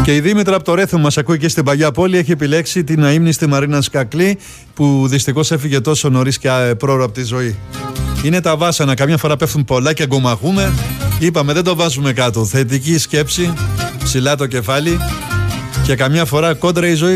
Και η Δήμητρα από το Ρέθο μας ακούει και στην Παγιά Πόλη. Έχει επιλέξει την αείμνηστη Μαρίνα Σκακλή, που δυστυχώς έφυγε τόσο νωρίς και πρόωρα από τη ζωή. Είναι τα βάσανα, καμιά φορά πέφτουν πολλά και αγκομαχούμε. Είπαμε, δεν το βάζουμε κάτω. Θετική σκέψη, ψηλά το κεφάλι και καμιά φορά κόντρα η ζωή.